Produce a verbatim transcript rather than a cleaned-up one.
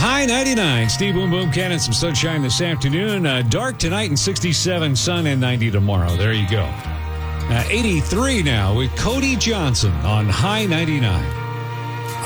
High ninety-nine. Steve Boom Boom Ken and some sunshine this afternoon. Uh, dark tonight and sixty-seven, sun and ninety tomorrow. There you go. Uh, eighty-three now with Cody Johnson on High ninety-nine.